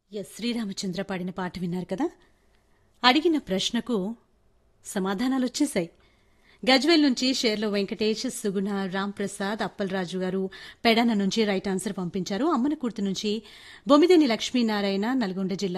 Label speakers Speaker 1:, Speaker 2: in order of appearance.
Speaker 1: శ్రీరామచంద్ర పాడిన పాట విన్నారు కదా. అడిగిన ప్రశ్నకు సమాధానాలొచ్చేశాయి. గజ్వేల్ నుంచి షేర్లో వెంకటేష్, సుగుణ, రాంప్రసాద్, అప్పలరాజు గారు పెడన నుంచి రైట్ ఆన్సర్ పంపించారు. అమ్మనకుర్తి నుంచి బొమ్మిదేని లక్ష్మీనారాయణ, నల్గొండ జిల్లా